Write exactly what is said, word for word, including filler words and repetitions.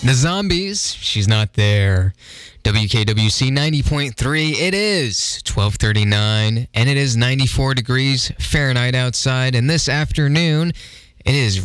The Zombies, she's not there. W K W C ninety point three, it is twelve thirty-nine, and it is ninety-four degrees Fahrenheit outside, and this afternoon, it is